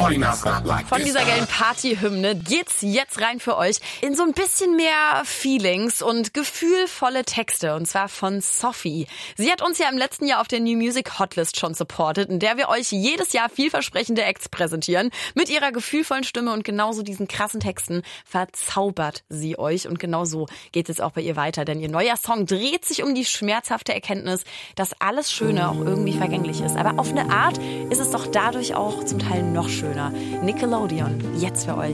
Von dieser geilen Partyhymne geht's jetzt rein für euch in so ein bisschen mehr Feelings und gefühlvolle Texte, und zwar von Sophie. Sie hat uns ja im letzten Jahr auf der New Music Hotlist schon supportet, in der wir euch jedes Jahr vielversprechende Acts präsentieren. Mit ihrer gefühlvollen Stimme und genauso diesen krassen Texten verzaubert sie euch, und genauso geht es auch bei ihr weiter, denn ihr neuer Song dreht sich um die schmerzhafte Erkenntnis, dass alles Schöne auch irgendwie vergänglich ist. Aber auf eine Art ist es doch dadurch auch zum Teil noch schöner. Nickelodeon, jetzt für euch.